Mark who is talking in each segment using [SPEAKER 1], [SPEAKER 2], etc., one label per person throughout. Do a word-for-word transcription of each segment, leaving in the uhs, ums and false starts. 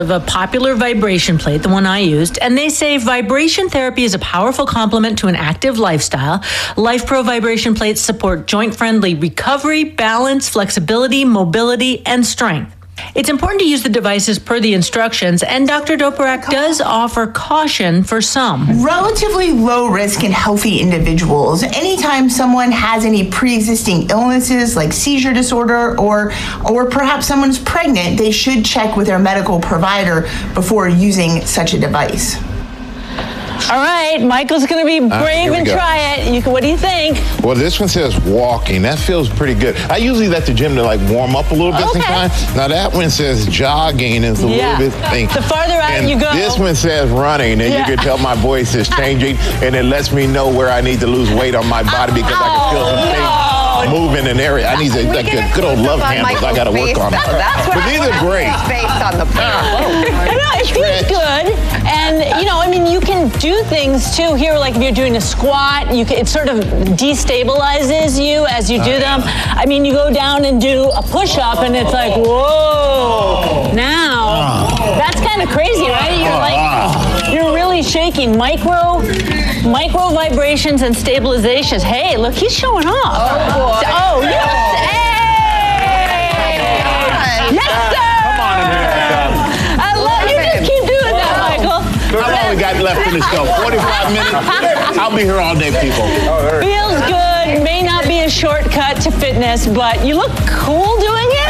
[SPEAKER 1] of a popular vibration plate, the one I used, and they say vibration therapy is a powerful complement to an active lifestyle. LifePro vibration plates support joint-friendly recovery, balance, flexibility, mobility, and strength. It's important to use the devices per the instructions, and Doctor Doparak does offer caution for some.
[SPEAKER 2] Relatively low risk in healthy individuals. Anytime someone has any pre-existing illnesses like seizure disorder or or perhaps someone's pregnant, they should check with their medical provider before using such a device.
[SPEAKER 1] All right, Michael's going to be brave uh, and go. try it. You, what do you think?
[SPEAKER 3] Well, this one says walking. That feels pretty good. I usually let the gym to like warm up a little bit
[SPEAKER 1] okay.
[SPEAKER 3] sometimes. Now that one says jogging is a
[SPEAKER 1] yeah.
[SPEAKER 3] little bit thing.
[SPEAKER 1] The farther out
[SPEAKER 3] and
[SPEAKER 1] you go.
[SPEAKER 3] This one says running, and yeah. you can tell my voice is changing, and it lets me know where I need to lose weight on my body because oh, I can feel some
[SPEAKER 1] no.
[SPEAKER 3] things move in an area. I need to, like a good old love handles. I got to work on it. But these are great.
[SPEAKER 4] Face on the
[SPEAKER 1] I know, it feels good. And, you know, I mean, you can do things, too, here, like if you're doing a squat, you can, it sort of destabilizes you as you do them. I mean, you go down and do a push-up, and it's like, whoa. Now, that's kind of crazy, right? You're like, you're really shaking. Micro, micro vibrations and stabilizations. Hey, look, he's showing off.
[SPEAKER 4] Oh,
[SPEAKER 1] oh yes. Hey! Yes, sir! I love you. Just keep doing that, Michael.
[SPEAKER 3] How long we got left in the show? forty-five minutes? I'll be here all day, people.
[SPEAKER 1] Feels good. May not be a shortcut to fitness, but you look cool doing it.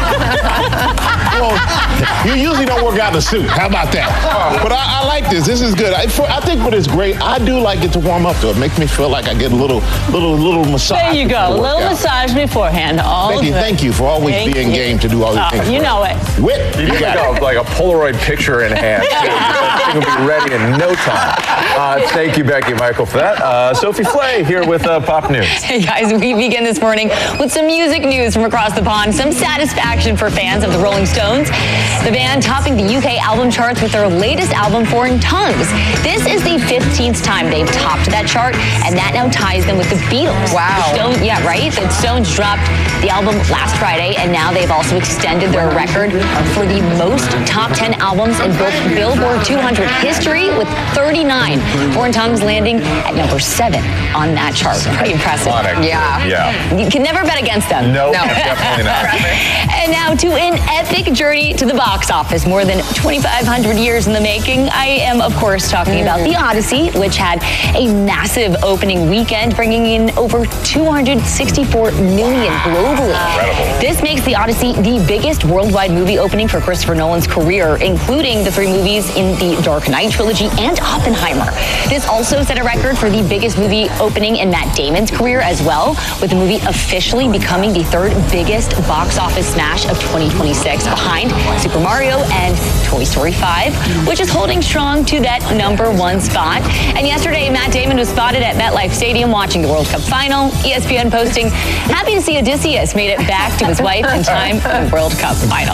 [SPEAKER 3] Well, you usually don't work out in a suit. How about that? But I, I like this. This is good. I, for, I think what is great, I do like it to warm up to it. Makes me feel like I get a little, little, little massage.
[SPEAKER 1] There you go. A little massage beforehand. All
[SPEAKER 3] thank you.
[SPEAKER 1] good.
[SPEAKER 3] Thank you for always
[SPEAKER 1] thank
[SPEAKER 3] being
[SPEAKER 1] you.
[SPEAKER 3] game to do all these
[SPEAKER 1] oh,
[SPEAKER 3] things.
[SPEAKER 1] You know it.
[SPEAKER 3] Whip.
[SPEAKER 5] You need like a, like a Polaroid picture in hand. It will be ready in no time. Uh, thank you, Becky Michael, for that. Uh, Sophie Flay here with uh, Pop News.
[SPEAKER 6] Hey guys, we begin this morning with some music news from across the pond. Some satisfaction for fans of the Rolling Stones. The band topping the U K album charts with their latest album, Foreign Tongues. This is the fifteenth time they've topped that chart, and that now ties them with the Beatles.
[SPEAKER 4] Wow.
[SPEAKER 6] The Stones, yeah, right? The Stones dropped the album last Friday, and now they've also extended their record for the most top ten albums in both Billboard two hundred history with thirty-nine. Foreign Tongues landing at number seven on that chart. Pretty impressive.
[SPEAKER 4] Yeah.
[SPEAKER 5] Yeah.
[SPEAKER 6] You can never bet against them.
[SPEAKER 5] Nope, no, definitely not.
[SPEAKER 6] And now to an epic journey to the box office. More than twenty-five hundred years in the making. I am, of course, talking about The Odyssey, which had a massive opening weekend, bringing in over two hundred sixty-four million globally.
[SPEAKER 5] Incredible.
[SPEAKER 6] This makes The Odyssey the biggest worldwide movie opening for Christopher Nolan's career, including the three movies in the Dark Knight trilogy and Oppenheimer. This also set a record for the biggest movie opening in Matt Damon's career as well, with the movie officially becoming the third biggest box office smash of twenty twenty-six, behind Super Mario and Toy Story five, which is holding strong to that number one spot. And yesterday, Matt Damon was spotted at MetLife Stadium watching the World Cup final. E S P N posting, happy to see Odysseus made it back to his wife in time for the World Cup final.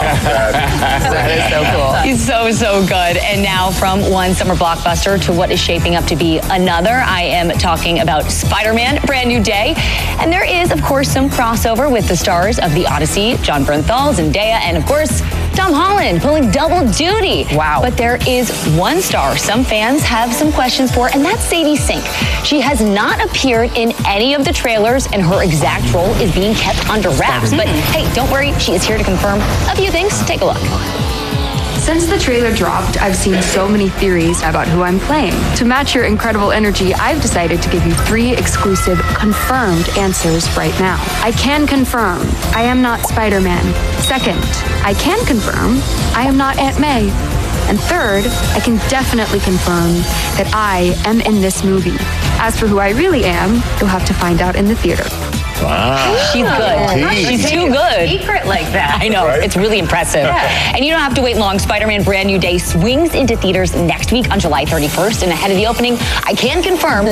[SPEAKER 4] That is so cool.
[SPEAKER 6] He's so, so good. And now from one summer blockbuster to what is shaping up to be another, I am talking about Spider-Man, Brand New Day. And there is, of course, some crossover with the stars of The Odyssey, Jon Bernthal, Zendaya, and of course, Tom Holland pulling double duty.
[SPEAKER 4] Wow.
[SPEAKER 6] But there is one star some fans have some questions for, and that's Sadie Sink. She has not appeared in any of the trailers, and her exact role is being kept under wraps. But hey, don't worry, she is here to confirm a few things. Take a look.
[SPEAKER 7] Since the trailer dropped, I've seen so many theories about who I'm playing. To match your incredible energy, I've decided to give you three exclusive confirmed answers right now. I can confirm I am not Spider-Man. Second, I can confirm I am not Aunt May. And third, I can definitely confirm that I am in this movie. As for who I really am, you'll have to find out in the theater.
[SPEAKER 3] Wow.
[SPEAKER 6] She's good.
[SPEAKER 3] Jeez.
[SPEAKER 6] She's too good.
[SPEAKER 4] Secret like that.
[SPEAKER 6] I know.
[SPEAKER 5] Right?
[SPEAKER 6] It's really impressive.
[SPEAKER 4] Yeah.
[SPEAKER 6] And you don't have to wait long. Spider-Man Brand New Day swings into theaters next week on July thirty-first. And ahead of the opening, I can confirm